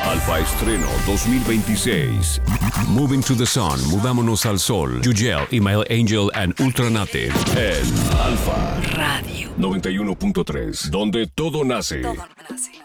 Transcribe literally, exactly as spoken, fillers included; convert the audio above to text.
Alfa Estreno dos mil veintiséis. Moving to the Sun, Mudámonos al Sol. Yugel, Email Angel and Ultranate. En Alfa Radio noventa y uno punto tres, donde todo nace. Todo nace.